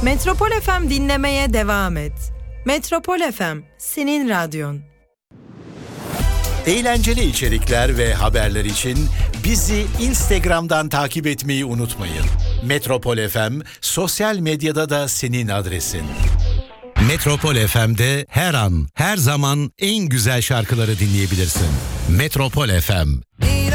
Metropol FM dinlemeye devam et. Metropol FM, senin radyon. Eğlenceli içerikler ve haberler için bizi Instagram'dan takip etmeyi unutmayın. Metropol FM sosyal medyada da senin adresin. Metropol FM'de her an, her zaman en güzel şarkıları dinleyebilirsin. Metropol FM,